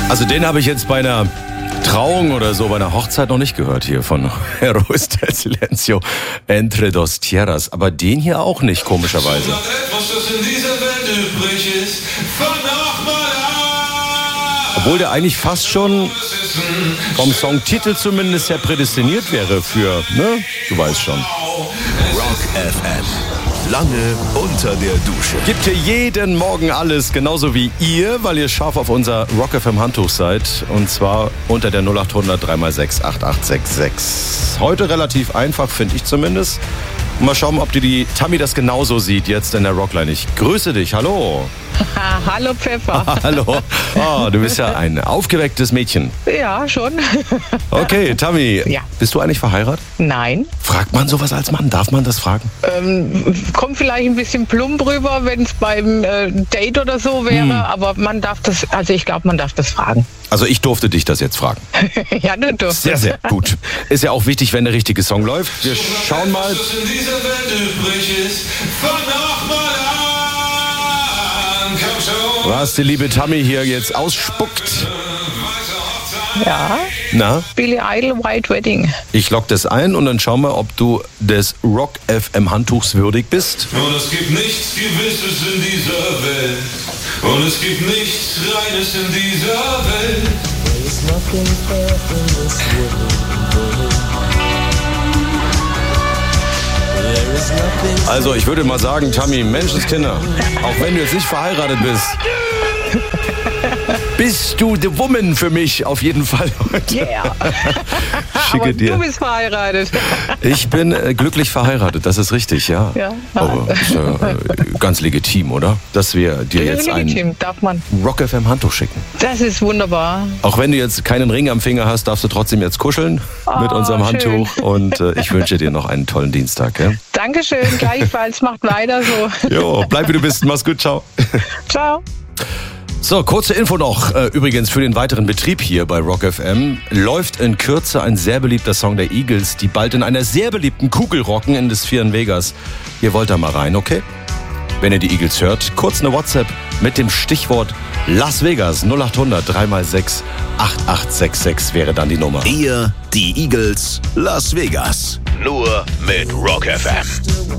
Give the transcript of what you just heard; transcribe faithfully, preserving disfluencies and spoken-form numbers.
Also den habe ich jetzt bei einer Trauung oder so, bei einer Hochzeit noch nicht gehört hier von Héroes del Silencio, Entre dos Tierras. Aber den hier auch nicht, komischerweise. So etwas, das in dieser Welt übrig ist, fang noch mal an. Obwohl der eigentlich fast schon vom Songtitel zumindest her prädestiniert wäre für, ne? Du weißt schon. Rock F M. Lange unter der Dusche. Gibt hier jeden Morgen alles, genauso wie ihr, weil ihr scharf auf unser Rock F M Handtuch seid. Und zwar unter der null acht hundert drei mal sechs acht acht sechs sechs. Heute relativ einfach, finde ich zumindest. Mal schauen, ob die, die Tammy das genauso sieht jetzt in der Rockline. Ich grüße dich, hallo. Hallo Pfeffer. Hallo. Oh, du bist ja ein aufgewecktes Mädchen. Ja, schon. Okay, Tammy, Ja. bist du eigentlich verheiratet? Nein. Fragt man sowas als Mann? Darf man das fragen? Ähm, kommt vielleicht ein bisschen plump rüber, wenn es beim äh, Date oder so wäre, Hm. aber man darf das, also ich glaube, man darf das fragen. Also ich durfte dich das jetzt fragen. Ja, du durfst. Sehr, sehr gut. Ist ja auch wichtig, wenn der richtige Song läuft. Wir schauen mal. Was in dieser Welt übrig ist, fang noch mal an. Komm schon. Was die liebe Tammy hier jetzt ausspuckt. Ja. Na, Billy Idol, White Wedding. ich lock das ein und dann schauen wir, ob du des Rock F M Handtuchs würdig bist. Und es gibt nichts Gewisses in dieser Welt. Und es gibt nichts Reines in dieser Welt. Also ich würde mal sagen, Tammy, Menschenskinder, auch wenn du jetzt nicht verheiratet bist, bist du the woman für mich auf jeden Fall heute. Yeah. Schicke Aber dir. du bist verheiratet. Ich bin äh, glücklich verheiratet, das ist richtig, ja. Ja. Aber ist ja äh, ganz legitim, oder? Dass wir dir jetzt ein Legitim, darf man. Rock F M Handtuch schicken. Das ist wunderbar. Auch wenn du jetzt keinen Ring am Finger hast, darfst du trotzdem jetzt kuscheln mit Oh, unserem schön. Handtuch. Und äh, ich wünsche dir noch einen tollen Dienstag. Ja? Dankeschön, gleichfalls. Macht weiter so. Jo, bleib wie du bist. Mach's gut, ciao. Ciao. So, kurze Info noch, äh, übrigens für den weiteren Betrieb hier bei Rock F M. Läuft in Kürze ein sehr beliebter Song der Eagles, die bald in einer sehr beliebten Kugel rocken in des Vieren Vegas. Ihr wollt da mal rein, okay? Wenn ihr die Eagles hört, kurz eine WhatsApp mit dem Stichwort Las Vegas null acht hundert drei mal sechs acht acht sechs sechs wäre dann die Nummer. Ihr, die Eagles, Las Vegas. Nur mit Rock F M.